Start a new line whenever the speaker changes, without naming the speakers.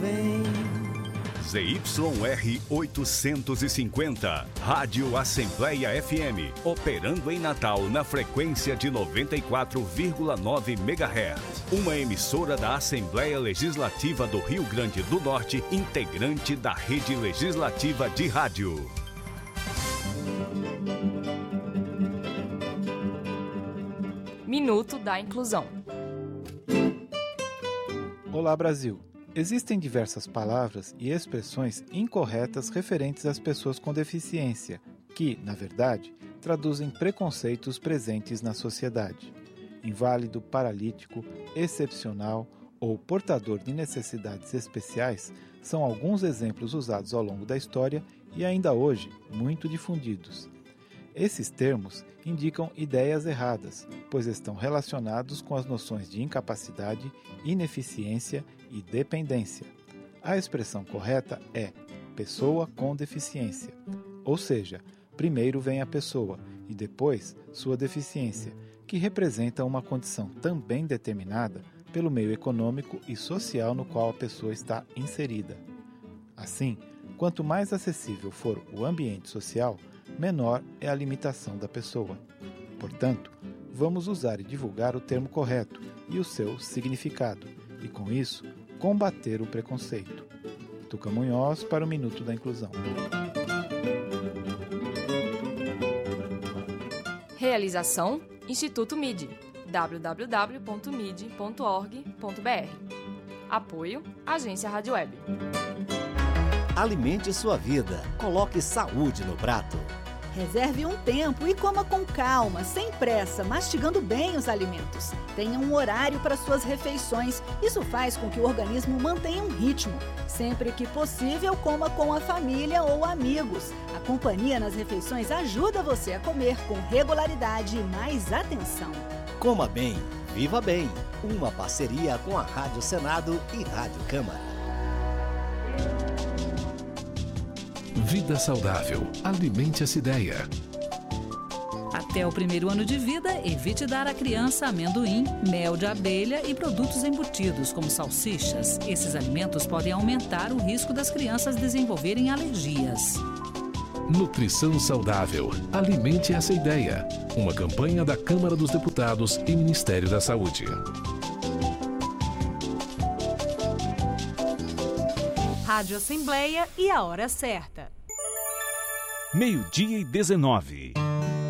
vem.
ZYR 850, Rádio Assembleia FM, operando em Natal na frequência de 94,9 MHz. Uma emissora da Assembleia Legislativa do Rio Grande do Norte, integrante da Rede Legislativa de Rádio.
Minuto da Inclusão.
Olá, Brasil! Existem diversas palavras e expressões incorretas referentes às pessoas com deficiência, que, na verdade, traduzem preconceitos presentes na sociedade. Inválido, paralítico, excepcional ou portador de necessidades especiais são alguns exemplos usados ao longo da história e ainda hoje muito difundidos. Esses termos indicam ideias erradas, pois estão relacionados com as noções de incapacidade, ineficiência e dependência. A expressão correta é pessoa com deficiência, ou seja, primeiro vem a pessoa e depois sua deficiência, que representa uma condição também determinada pelo meio econômico e social no qual a pessoa está inserida. Assim, quanto mais acessível for o ambiente social, menor é a limitação da pessoa. Portanto, vamos usar e divulgar o termo correto e o seu significado, e com isso, combater o preconceito. Tuca Munhoz para o Minuto da Inclusão.
Realização Instituto MIDI, www.midi.org.br. Apoio Agência Rádio Web.
Alimente sua vida. Coloque saúde no prato.
Reserve um tempo e coma com calma, sem pressa, mastigando bem os alimentos. Tenha um horário para suas refeições. Isso faz com que o organismo mantenha um ritmo. Sempre que possível, coma com a família ou amigos. A companhia nas refeições ajuda você a comer com regularidade e mais atenção.
Coma bem, viva bem. Uma parceria com a Rádio Senado e Rádio Câmara.
Vida saudável. Alimente essa ideia.
Até o primeiro ano de vida, evite dar à criança amendoim, mel de abelha e produtos embutidos, como salsichas. Esses alimentos podem aumentar o risco das crianças desenvolverem alergias.
Nutrição saudável. Alimente essa ideia. Uma campanha da Câmara dos Deputados e Ministério da Saúde.
Rádio Assembleia e a hora certa.
12:19.